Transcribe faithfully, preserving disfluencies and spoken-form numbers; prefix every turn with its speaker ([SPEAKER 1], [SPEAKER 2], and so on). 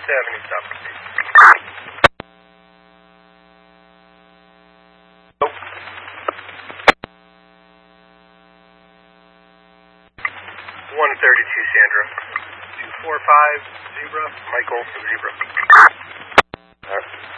[SPEAKER 1] Fifth Avenue, stop proceed. one thirty-two, Sandra. two four five, Zebra, Michael, Zebra.